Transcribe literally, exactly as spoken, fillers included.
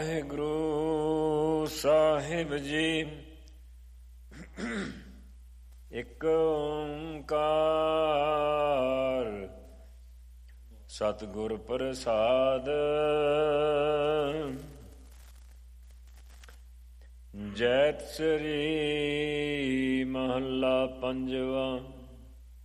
ਵਾਹਿਗੁਰੂ ਸਾਹਿਬ ਜੀ। ਇਕ ਓੰਕਾਰ ਸਤਿਗੁਰ ਪ੍ਰਸਾਦ। ਜੈਤ ਸ੍ਰੀ ਮਹੱਲਾ ਪੰਜਵਾ।